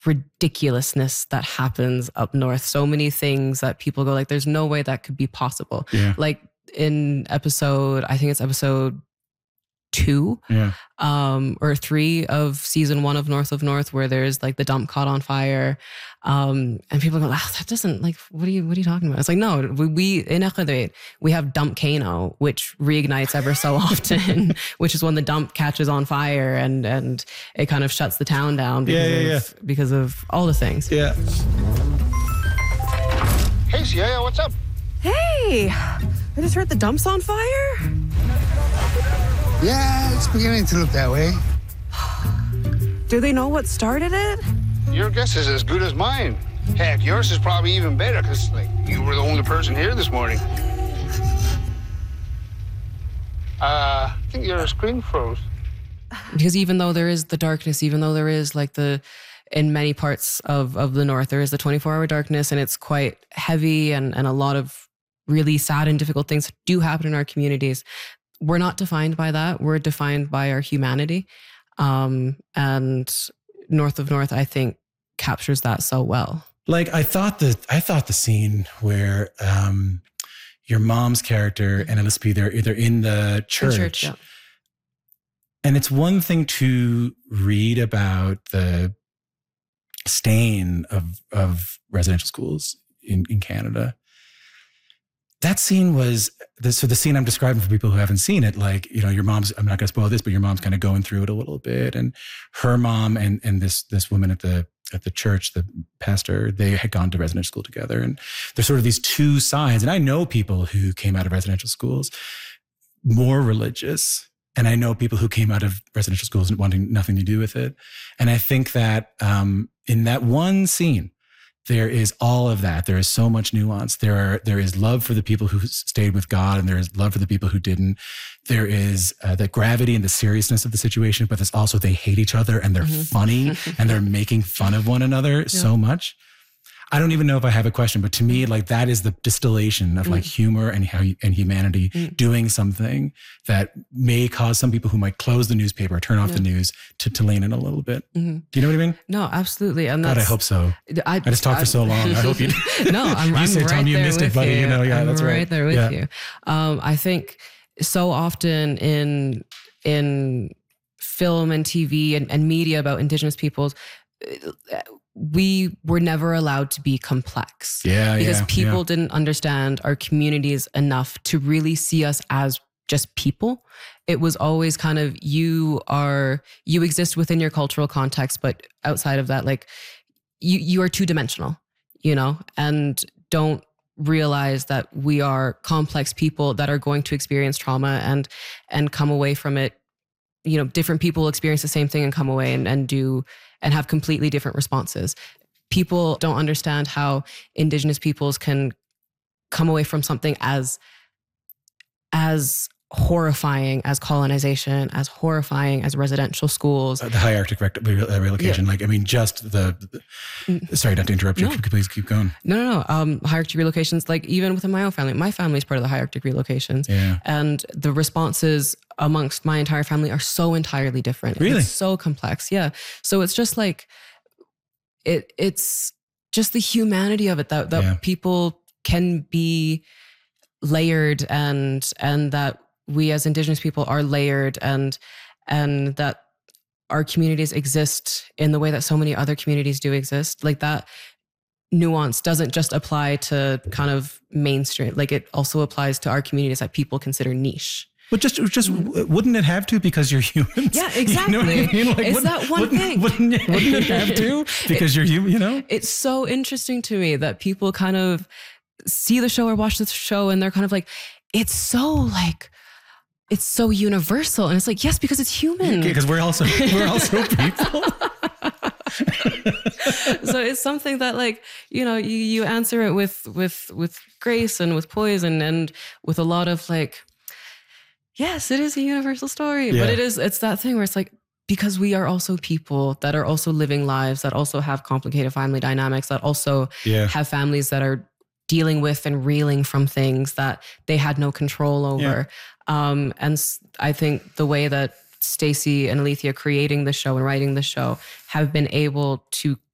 ridiculousness that happens up north. So many things that people go like, there's no way that could be possible. Yeah. Like in I think it's episode 2 or 3 of season 1 of North of North, where there's like the dump caught on fire. And people go, that doesn't, like, what are you talking about? It's like, no, we in Ecuador, we have dump Kano, which reignites ever so often, which is when the dump catches on fire and it kind of shuts the town down because of all the things. Yeah. Hey, Sia, what's up? Hey, I just heard the dump's on fire. Yeah, it's beginning to look that way. Do they know what started it? Your guess is as good as mine. Heck, yours is probably even better because, like, you were the only person here this morning. I think your screen froze. Because even though there is the darkness, even though there is like in many parts of the north, there is the 24-hour darkness, and it's quite heavy and a lot of really sad and difficult things do happen in our communities. We're not defined by that. We're defined by our humanity. And North of North, I think, captures that so well. Like I thought the scene where your mom's character and Elizabeth, they're in the church. Yeah. And it's one thing to read about the stain of residential schools in Canada. That scene was, the scene I'm describing for people who haven't seen it, like, you know, your mom's, I'm not going to spoil this, but your mom's kind of going through it a little bit. And her mom and this woman at the church, the pastor, they had gone to residential school together. And there's sort of these two sides. And I know people who came out of residential schools more religious. And I know people who came out of residential schools and wanting nothing to do with it. And I think that in that one scene, there is all of that. There is so much nuance. There is love for the people who stayed with God, and there is love for the people who didn't. There is the gravity and the seriousness of the situation, but there's also they hate each other and they're funny and they're making fun of one another so much. I don't even know if I have a question, but to me, like that is the distillation of like humor and humanity doing something that may cause some people who might close the newspaper, turn off the news to lean in a little bit. Do you know what I mean? No, absolutely. And God, I hope so. I just talked for so long. I hope you. No, I'm you say, right Tom, you there missed with it, buddy. you. You know, yeah, that's right. Right there with you. I think so often in film and TV and media about Indigenous peoples, we were never allowed to be complex. Because people didn't understand our communities enough to really see us as just people. It was always kind of, you exist within your cultural context, but outside of that, like you are two-dimensional, you know, and don't realize that we are complex people that are going to experience trauma and come away from it. You know, different people experience the same thing and come away and have completely different responses. People don't understand how Indigenous peoples can come away from something as horrifying as colonization, as horrifying as residential schools. The high Arctic relocation, like, I mean, just sorry not to interrupt you, please keep going. No. High Arctic relocations, like even within my own family, my family is part of the high Arctic relocations. Yeah. And the responses amongst my entire family are so entirely different. Really? It's so complex. Yeah. So it's just like, it's just the humanity of it that people can be layered and that we as Indigenous people are layered and that our communities exist in the way that so many other communities do exist. Like that nuance doesn't just apply to kind of mainstream, like it also applies to our communities that people consider niche. But just wouldn't it have to, because you're humans? Yeah, exactly. You know what I mean? Like, it's that one thing. Wouldn't it have to? Because you're human, you know? It's so interesting to me that people kind of see the show or watch the show and they're kind of like, it's so universal. And it's like, yes, because it's human. Because we're also people. So it's something that, like, you know, you answer it with grace and with poise and with a lot of like, yes, it is a universal story, but it's that thing where it's like, because we are also people that are also living lives, that also have complicated family dynamics, that also have families that are dealing with and reeling from things that they had no control over. And I think the way that Stacey and Alethea creating the show and writing the show have been able to